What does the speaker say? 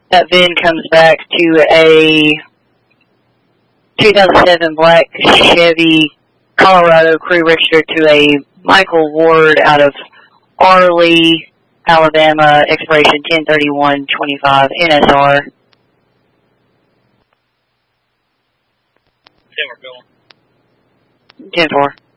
That VIN comes back to a 2007 black Chevy Colorado crew registered to a Michael Ward out of Arley, Alabama, expiration 10/31/25, NSR. 10-4.